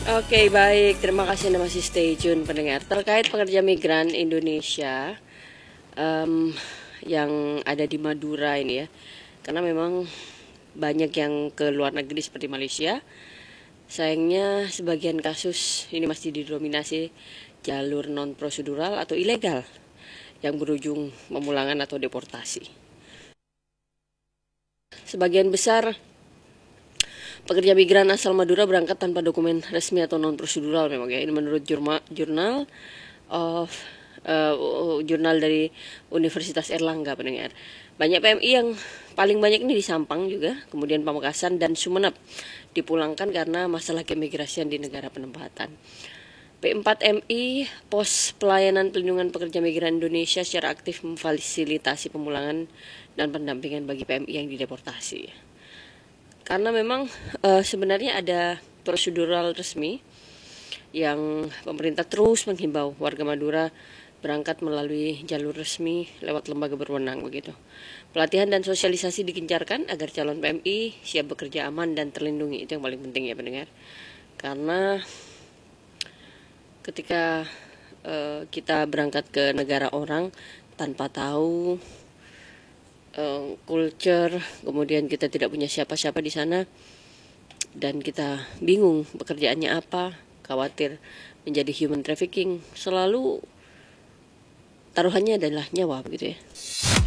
Oke, baik. Terima kasih Anda masih stay tune pendengar. Terkait pekerja migran Indonesia em, yang ada di Madura ini ya. Karena memang banyak yang ke luar negeri seperti Malaysia. Sayangnya sebagian kasus ini masih didominasi jalur non prosedural atau ilegal yang berujung pemulangan atau deportasi. Sebagian besar pekerja migran asal Madura berangkat tanpa dokumen resmi atau non prosedural memang ya. Ini menurut jurnal of jurnal dari Universitas Erlangga pendengar. Banyak PMI yang paling banyak ini di Sampang juga, kemudian Pamekasan dan Sumeneb dipulangkan karena masalah keimigrasian di negara penempatan. P4MI, Pos Pelayanan Pelindungan Pekerja Migran Indonesia secara aktif memfasilitasi pemulangan dan pendampingan bagi PMI yang dideportasi. Karena memang sebenarnya ada prosedural resmi yang pemerintah terus menghimbau warga Madura berangkat melalui jalur resmi lewat lembaga berwenang begitu. Pelatihan dan sosialisasi digencarkan agar calon PMI siap bekerja aman dan terlindungi. Itu yang paling penting ya pendengar. Karena ketika kita berangkat ke negara orang tanpa tahu culture, kemudian kita tidak punya siapa-siapa di sana dan kita bingung pekerjaannya apa, khawatir menjadi human trafficking, selalu taruhannya adalah nyawa begitu ya.